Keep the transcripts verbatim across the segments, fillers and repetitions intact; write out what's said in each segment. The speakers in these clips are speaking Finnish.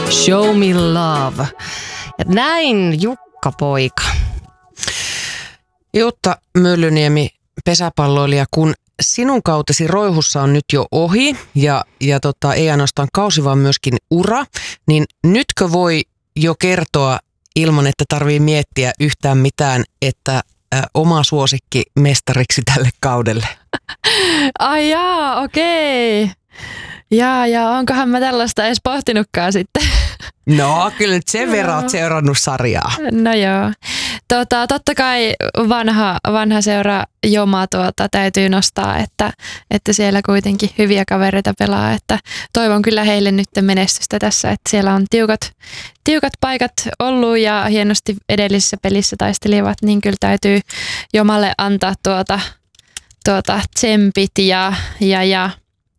Show me love. Ja näin Jukka poika. Jutta Myllyniemi, pesäpalloilija, kun sinun kautesi Roihussa on nyt jo ohi ja, ja tota, ei ainoastaan kausi, vaan myöskin ura, niin nytkö voi jo kertoa ilman, että tarvii miettiä yhtään mitään, että ä, oma suosikki mestariksi tälle kaudelle? Ai jaa, okei. Jaa, ja onkohan mä tällaista edes pohtinutkaan sitten? No, kyllä nyt sen verran oot seurannut sarjaa. No joo. Tota, totta kai vanha, vanha seura Joma tuota, täytyy nostaa, että, että siellä kuitenkin hyviä kavereita pelaa. Että toivon kyllä heille nyt menestystä tässä, että siellä on tiukat, tiukat paikat ollut ja hienosti edellisessä pelissä taistelivat, niin kyllä täytyy Jomalle antaa tuota, tuota tsempit ja... ja, ja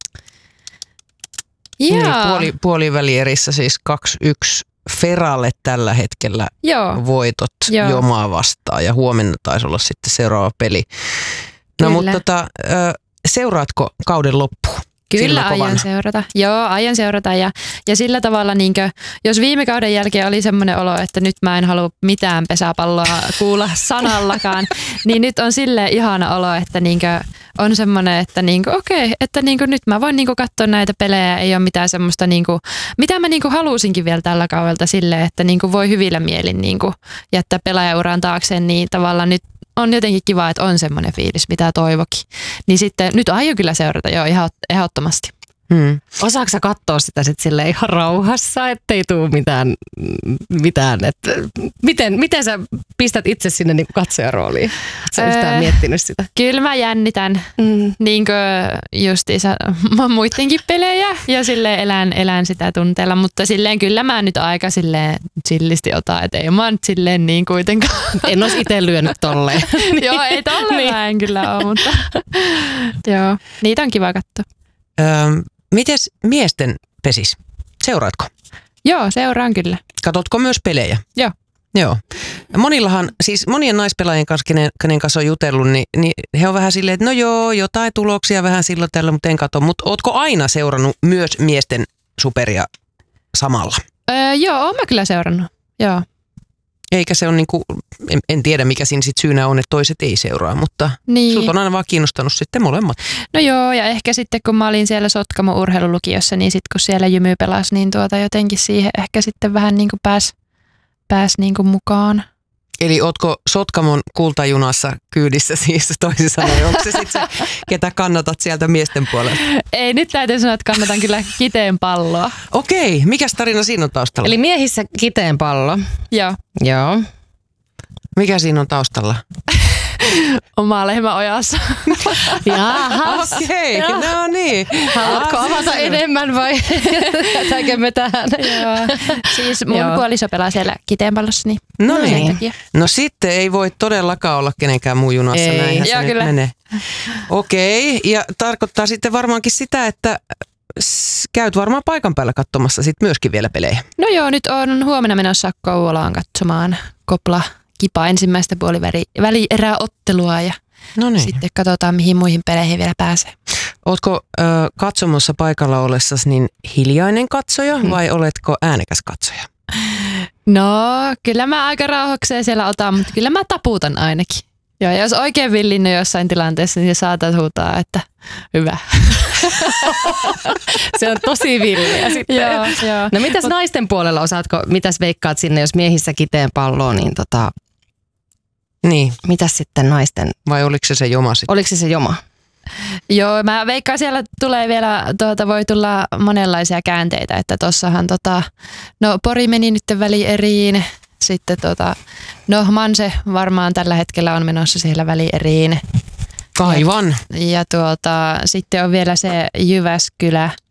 Niin, puoli, puolivälierissä siis kaksi yksi Feralle tällä hetkellä Joo. voitot Joo. Jomaa vastaan ja huomenna taisi olla sitten seuraava peli. No Kyllä. mutta tota, seuraatko kauden loppuun? Kyllä aion seurata. Joo, aion seurata ja, ja sillä tavalla, niin kuin, jos viime kauden jälkeen oli semmoinen olo, että nyt mä en halua mitään pesäpalloa kuulla sanallakaan, niin nyt on silleen ihana olo, että niin kuin, on semmoinen, että niin kuin, okei, että niin kuin, nyt mä voin niin kuin, katsoa näitä pelejä, ei ole mitään semmoista, niin kuin, mitä mä niin kuin, halusinkin vielä tällä kaudelta silleen, että niin kuin, voi hyvillä mielin niin kuin, jättää pelaajauran taakseen, niin tavallaan nyt on jotenkin kiva, että on semmoinen fiilis, mitä toivokin. Niin sitten nyt aion kyllä seurata jo ihan ehdottomasti. Hmm. Osaatko sä katsoa sitä sitten silleen ihan rauhassa, ettei tule mitään, mitään että miten, miten sä pistät itse sinne niin katsojarooliin? Oletko sä yhtään öö, miettinyt sitä? Kyllä mä jännitän mm. niin kuin justiinsa muidenkin pelejä ja silleen elän, elän sitä tunteella, mutta silleen kyllä mä nyt aika silleen chillisti otan, että ei mä nyt silleen niin kuitenkaan. En olisi itse lyönyt tolleen. Joo, ei tolleen niin. Mä en kyllä ole, mutta joo, niitä on kiva katsoa. Öm. Mites miesten pesis? Seuraatko? Joo, seuraan kyllä. Katotko myös pelejä? Joo. Joo. Monillahan, siis monien naispelaajien kanssa, kenen, kenen kanssa on jutellut, niin, niin he on vähän silleen, että no joo, jotain tuloksia vähän silloin tällä, mutta en katso. Mutta ootko aina seurannut myös miesten superia samalla? Öö, joo, oon mä kyllä seurannut. Joo. Eikä se ole niinku, en, en tiedä mikä siinä sit syynä on, että toiset ei seuraa, mutta niin. Sut on aina vaan kiinnostanut sitten molemmat. No joo, ja ehkä sitten kun mä olin siellä Sotkamon urheilulukiossa, niin sitten kun siellä Jymy pelasi, niin tuota jotenkin siihen ehkä sitten vähän niin kuin pääsi pääs niin kuin mukaan. Eli ootko Sotkamon kultajunassa kyydissä siis toisin sanoen? Onko se sitten se, ketä kannatat sieltä miesten puolelta? Ei, nyt täytyy sanoa, että kannatan kyllä Kiteen palloa. Okei, mikäs tarina siinä on taustalla? Eli miehissä Kiteen pallo. Joo. Joo. Mikä siinä on taustalla? Oma lehmä ojassa. Jahas. Okei, okay. No niin. Haluatko ah, avata siis enemmän vai jätäkö me tähän? Joo. Siis mun Joo. puoliso pelaa siellä Kiteen pallossa, niin no niin. No sitten ei voi todellakaan olla kenenkään muun junassa. Ei. Näinhän Joo, se kyllä. menee. Okei, okay. Ja tarkoittaa sitten varmaankin sitä, että käyt varmaan paikan päällä katsomassa sitten myöskin vielä pelejä. No joo, nyt on huomenna menossa Kouvolaan katsomaan Kopla Kipa ensimmäistä puolivälieräottelua ja no niin. Sitten katsotaan, mihin muihin peleihin vielä pääsee. Ootko ö, katsomassa paikalla ollessasi niin hiljainen katsoja hmm. vai oletko äänekäs katsoja? No, kyllä mä aika rauhakseen siellä otan, mutta kyllä mä taputan ainakin. Joo, jos oikein villinnyt jossain tilanteessa, niin saatat huutaa, että hyvä. Se on tosi villiä sitten. Joo, joo. No mitäs Mut, naisten puolella osaatko, mitäs veikkaat sinne, jos miehissä Kiteen palloa, niin tota... Niin. Mitäs sitten naisten? Vai oliko se se Joma sitten? Oliko se se Joma? Joo, mä veikkaan siellä tulee vielä, tuota, voi tulla monenlaisia käänteitä, että tossahan tota, no Pori meni nyt välieriin, sitten tota, no Manse varmaan tällä hetkellä on menossa siellä välieriin. Aivan. Ja, ja tuota, sitten on vielä se Jyväskylä,